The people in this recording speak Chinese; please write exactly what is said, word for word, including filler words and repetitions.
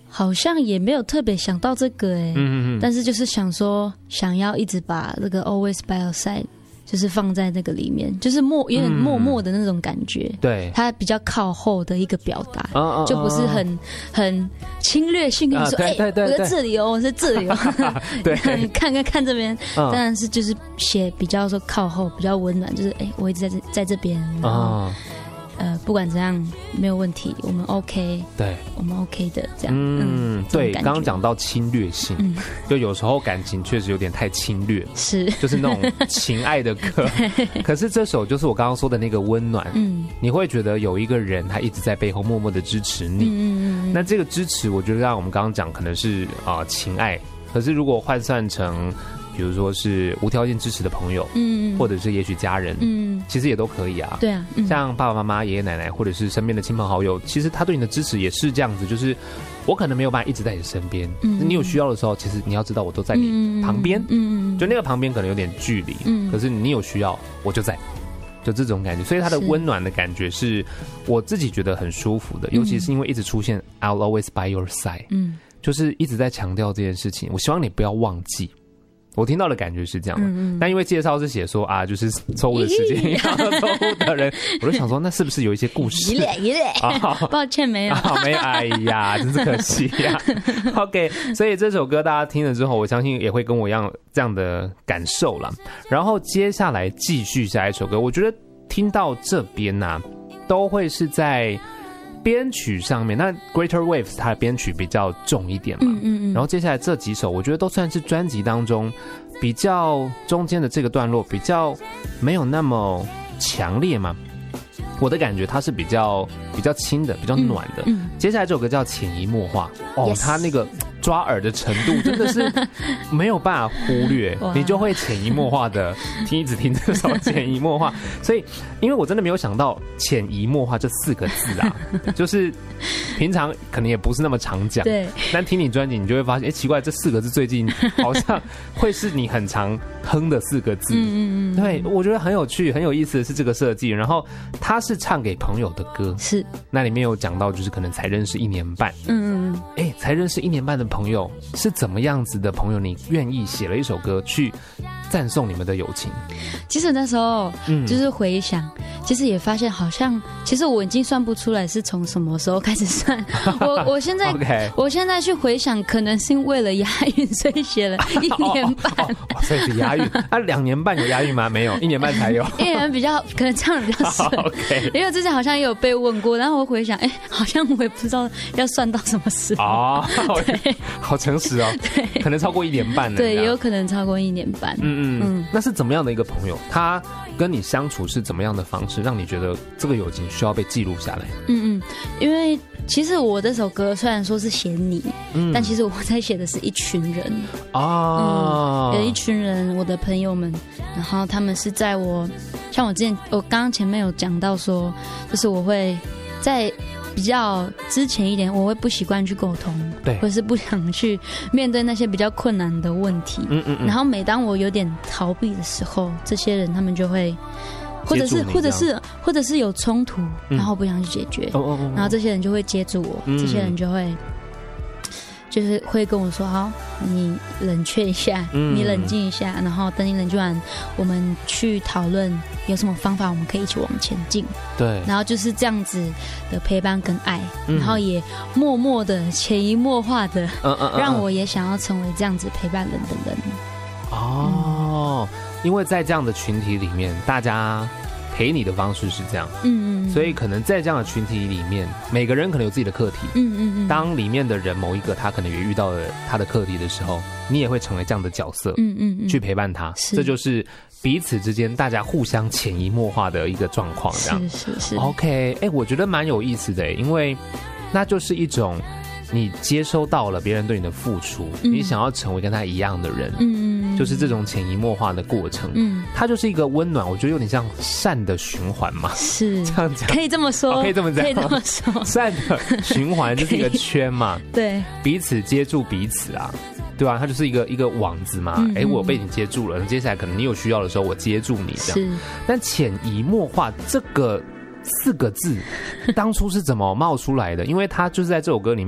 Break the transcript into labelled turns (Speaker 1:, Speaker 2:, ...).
Speaker 1: 好像也没有特别想到这个哎、欸，嗯嗯嗯，但是就是想说，想要一直把这个 always by your side， 就是放在那个里面，就是默有点默默的那种感觉，嗯、
Speaker 2: 对，
Speaker 1: 它比较靠后的一个表达，
Speaker 2: 嗯、
Speaker 1: 就不是很很侵略性跟你说，哎、啊欸，我在这里哦，我在这里哦，
Speaker 2: 对，
Speaker 1: 看看看这边，嗯、当然是就是写比较说靠后，比较温暖，就是哎、欸，我一直在这在这边，然后。嗯呃，不管怎样没有问题，我们 OK，
Speaker 2: 对，
Speaker 1: 我们 OK 的这样。
Speaker 2: 嗯，嗯对，刚刚讲到侵略性，嗯，就有时候感情确实有点太侵略，
Speaker 1: 是，
Speaker 2: 就是那种情爱的歌。可是这首就是我刚刚说的那个温暖，嗯，你会觉得有一个人他一直在背后默默的支持你，嗯嗯，那这个支持，我觉得让我们刚刚讲可能是啊、呃、情爱，可是如果换算成。比如说是无条件支持的朋友，嗯，或者是也许家人，嗯，其实也都可以啊。
Speaker 1: 对啊，嗯、
Speaker 2: 像爸爸妈妈、爷爷奶奶，或者是身边的亲朋好友，其实他对你的支持也是这样子，就是我可能没有办法一直在你身边，嗯，你有需要的时候，其实你要知道我都在你旁边，嗯，就那个旁边可能有点距离，嗯，可是你有需要我就在。就这种感觉，所以它的温暖的感觉是我自己觉得很舒服的，尤其是因为一直出现 I'll always by your side， 嗯，就是一直在强调这件事情，我希望你不要忘记。我听到的感觉是这样的，嗯嗯，但因为介绍是写说啊，就是错误的时间，错误的人，我就想说，那是不是有一些故事？
Speaker 1: 一脸一脸，抱歉没有，
Speaker 2: 啊、没有，哎呀，真是可惜呀。OK， 所以这首歌大家听了之后，我相信也会跟我一样这样的感受啦。然后接下来继续下一首歌，我觉得听到这边呐、啊，都会是在。编曲上面，那 Greater Waves 它的编曲比较重一点嘛，嗯嗯嗯，然后接下来这几首，我觉得都算是专辑当中比较中间的这个段落比较没有那么强烈嘛。我的感觉它是比较比较轻的，比较暖的。嗯嗯、接下来这首歌叫《潜移默化》哦， yes. 它那个抓耳的程度真的是没有办法忽略，你就会潜移默化的听一直听这首《潜移默化》。所以，因为我真的没有想到“潜移默化”这四个字啊，就是平常可能也不是那么常讲，
Speaker 1: 对。
Speaker 2: 但听你专辑，你就会发现，哎，奇怪，这四个字最近好像会是你很常哼的四个字。嗯嗯嗯。对，我觉得很有趣、很有意思的是这个设计。然后它是唱给朋友的歌，
Speaker 1: 是。
Speaker 2: 那里面有讲到，就是可能才认识一年半，嗯嗯，哎，才认识一年半的朋友是怎么样子的朋友？你愿意写了一首歌去赞颂你们的友情？
Speaker 1: 其实那时候就是回想，嗯、其实也发现好像，其实我已经算不出来是从什么时候开始算。我我现在，okay. 我现在去回想，可能是为了押韵，所以写了一年半。
Speaker 2: 哦哦哦、所以是押韵。啊，两年半有押韵吗？没有，一年半才有。
Speaker 1: 一年半比较可能唱的比较顺。
Speaker 2: OK，
Speaker 1: 因为之前好像也有被问过，然后我回想，哎、欸，好像我也不知道要算到什么时候。
Speaker 2: 哦，对，好诚实哦。对，可能超过一年半了。
Speaker 1: 对，也有可能超过一年半。
Speaker 2: 嗯嗯嗯。那是怎么样的一个朋友？他跟你相处是怎么样的方式，让你觉得这个友情需要被记录下来？嗯嗯，
Speaker 1: 因为其实我这首歌虽然说是写你，嗯，但其实我在写的是一群人
Speaker 2: 哦、
Speaker 1: 嗯，有一群人，我的朋友们，然后他们是在我，像我之前我刚刚前面有讲到说，就是我会在比较之前一点，我会不习惯去沟通，
Speaker 2: 对，
Speaker 1: 或是不想去面对那些比较困难的问题，嗯嗯嗯，然后每当我有点逃避的时候，这些人他们就会。或者是，或者是，或者是有冲突，然后不想去解决，嗯、然后这些人就会接住我，嗯、这些人就会，就是会跟我说：“好，你冷却一下，嗯、你冷静一下，然后等你冷静完，我们去讨论有什么方法，我们可以一起往前进。”
Speaker 2: 对，然
Speaker 1: 后就是这样子的陪伴跟爱，嗯、然后也默默的、潜移默化的，嗯嗯嗯、让我也想要成为这样子陪伴人的人。
Speaker 2: 哦。嗯，因为在这样的群体里面，大家陪你的方式是这样，嗯嗯，所以可能在这样的群体里面，每个人可能有自己的课题，嗯嗯嗯。当里面的人某一个他可能也遇到了他的课题的时候，你也会成为这样的角色，嗯嗯嗯，去陪伴他，这就是彼此之间大家互相潜移默化的一个状况，这样
Speaker 1: 是是是。
Speaker 2: OK， 哎、欸，我觉得蛮有意思的，因为那就是一种。你接收到了别人对你的付出，嗯、你想要成为跟他一样的人，嗯，就是这种潜移默化的过程，嗯，它就是一个温暖，我觉得有点像善的循环嘛，
Speaker 1: 是
Speaker 2: 这样讲，
Speaker 1: 可以这么说，
Speaker 2: 哦、可以这么讲，
Speaker 1: 可以这么说，
Speaker 2: 善的循环就是一个圈嘛，
Speaker 1: 对，
Speaker 2: 彼此接住彼此啊，对吧、啊？它就是一个一个网子嘛，哎、嗯嗯，我被你接住了，接下来可能你有需要的时候，我接住你这样，是，但潜移默化这个四个字，当初是怎么冒出来的？因为它就是在这首歌里面。